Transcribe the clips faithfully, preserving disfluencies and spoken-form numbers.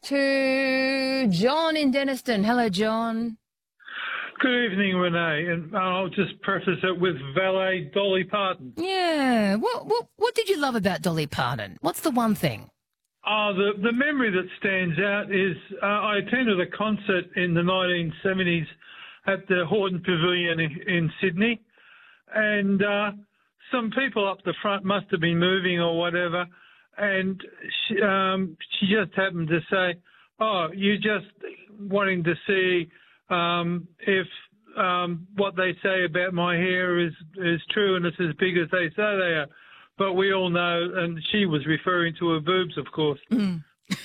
to John in Denniston. Hello, John. Good evening, Renee, and I'll just preface it with valet Dolly Parton. Yeah. What what what did you love about Dolly Parton? What's the one thing? Oh, the, the memory that stands out is uh, I attended a concert in the nineteen seventies at the Horton Pavilion in, in Sydney, and uh, some people up the front must have been moving or whatever, and she, um, she just happened to say, oh, you're just wanting to see um, if um, what they say about my hair is, is true and it's as big as they say they are. But we all know, and she was referring to her boobs, of course. Mm.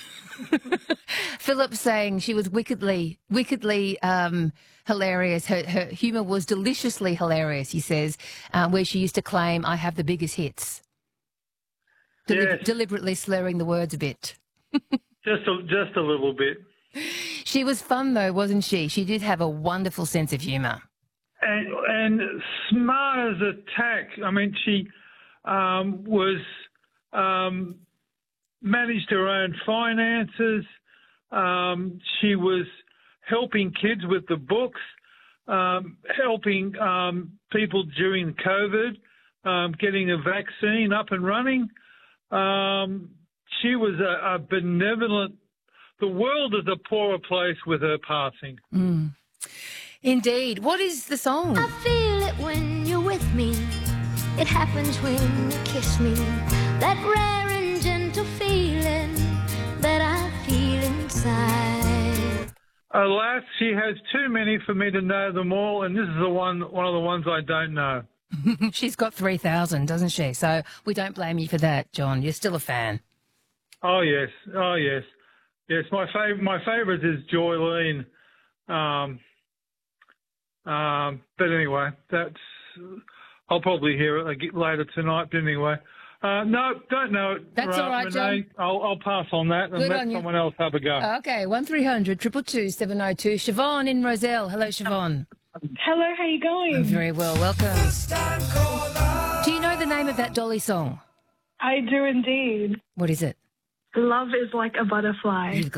Philip saying she was wickedly, wickedly um, hilarious. Her, her humour was deliciously hilarious, he says, uh, where she used to claim, I have the biggest hits. Deli- Yes. Deliberately slurring the words a bit. just, a, just a little bit. She was fun, though, wasn't she? She did have a wonderful sense of humour. And, and smart as a tack. I mean, she um, was um, managed her own finances. Um, she was helping kids with the books, um, helping um, people during COVID, um, getting a vaccine up and running. Um, she was a, a benevolent. The world is a poorer place with her passing. Mm. Indeed. What is the song? I feel it when you're with me. It happens when you kiss me. That rare and gentle feeling that I feel inside. Alas, she has too many for me to know them all, and this is the one, one of the ones I don't know. She's got three thousand, doesn't she? So we don't blame you for that, John. You're still a fan. Oh, yes. Oh, yes. Yes, my fav- my favourite is Joylene. Um, um, but anyway, that's I'll probably hear it later tonight. But anyway, uh, no, don't know it. That's all right, Renee. John. I'll, I'll pass on that and Good let on you. someone else have a go. Okay, one three hundred two two two seven oh two. Siobhan in Roselle. Hello, Siobhan. Hello, how you going? Very well, welcome. Do you know the name of that Dolly song? I do indeed. What is it? Love is like a butterfly. You've